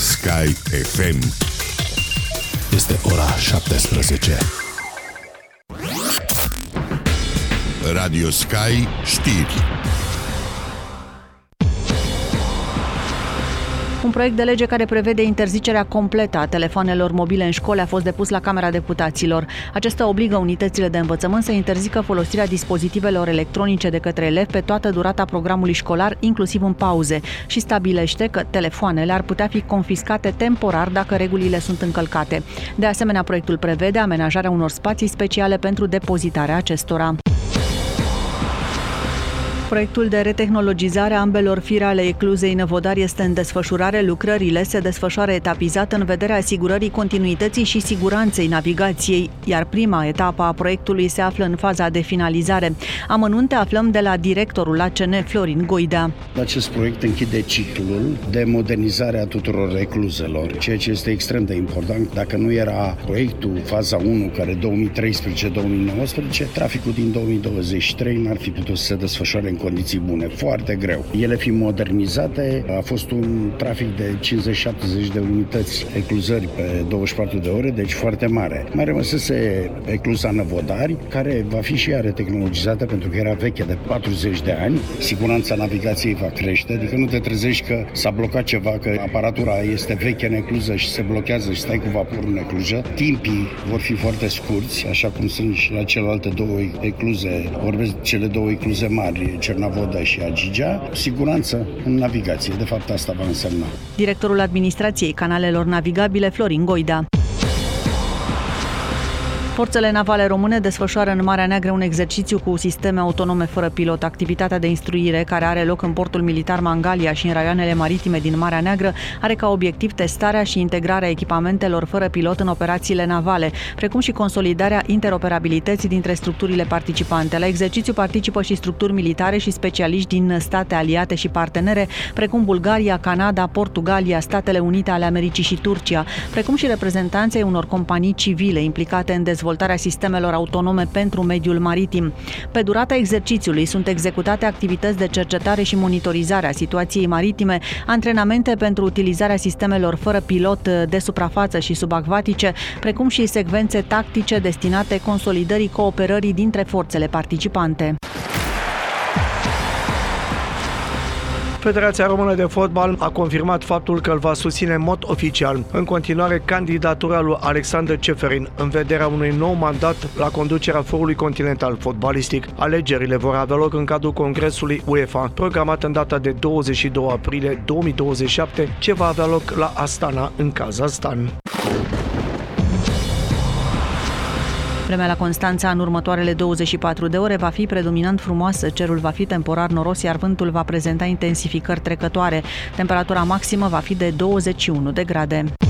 Sky FM. Este ora 17. Radio Sky știri. Un proiect de lege care prevede interzicerea completă a telefoanelor mobile în școli a fost depus la Camera Deputaților. Acesta obligă unitățile de învățământ să interzică folosirea dispozitivelor electronice de către elevi pe toată durata programului școlar, inclusiv în pauze, și stabilește că telefoanele ar putea fi confiscate temporar dacă regulile sunt încălcate. De asemenea, proiectul prevede amenajarea unor spații speciale pentru depozitarea acestora. Proiectul de retehnologizare a ambelor fire ale ecluzei Năvodari este în desfășurare. Lucrările se desfășoară etapizat în vederea asigurării continuității și siguranței navigației, iar prima etapă a proiectului se află în faza de finalizare. Amănunte aflăm de la directorul ACN, Florin Goidea. Acest proiect închide ciclul de modernizare a tuturor ecluzelor, ceea ce este extrem de important. Dacă nu era proiectul faza 1, care 2013-2019, traficul din 2023 n-ar fi putut să se desfășoare în condiții bune, foarte greu. Ele fiind modernizate, a fost un trafic de 50-70 de unități ecluzări pe 24 de ore, deci foarte mare. Mai rămăsese ecluza Năvodari, care va fi și ea retehnologizată pentru că era veche de 40 de ani. Siguranța navigației va crește, adică nu te trezești că s-a blocat ceva, că aparatura este veche în ecluză și se blochează și stai cu vaporul în ecluză. Timpii vor fi foarte scurți, așa cum sunt și la celelalte două ecluze. Vorbesc cele două ecluze mari, Cernavodă și Agigea. Siguranță în navigație, de fapt asta va însemna. Directorul Administrației Canalelor Navigabile, Florin Goidea. Forțele navale române desfășoară în Marea Neagră un exercițiu cu sisteme autonome fără pilot. Activitatea de instruire, care are loc în portul militar Mangalia și în raioanele maritime din Marea Neagră, are ca obiectiv testarea și integrarea echipamentelor fără pilot în operațiile navale, precum și consolidarea interoperabilității dintre structurile participante. La exercițiu participă și structuri militare și specialiști din state aliate și partenere, precum Bulgaria, Canada, Portugalia, Statele Unite ale Americii și Turcia, precum și reprezentanții unor companii civile implicate în dezvoltarea sistemelor autonome pentru mediul maritim. Pe durata exercițiului sunt executate activități de cercetare și monitorizare a situației maritime, antrenamente pentru utilizarea sistemelor fără pilot de suprafață și subacvatice, precum și secvențe tactice destinate consolidării cooperării dintre forțele participante. Federația Română de Fotbal a confirmat faptul că îl va susține în mod oficial în continuare candidatura lui Alexander Ceferin în vederea unui nou mandat la conducerea Forului Continental Fotbalistic. Alegerile vor avea loc în cadrul Congresului UEFA, programat în data de 22 aprilie 2027, ce va avea loc la Astana, în Kazahstan. Vremea la Constanța în următoarele 24 de ore va fi predominant frumoasă, cerul va fi temporar noros, iar vântul va prezenta intensificări trecătoare. Temperatura maximă va fi de 21 de grade.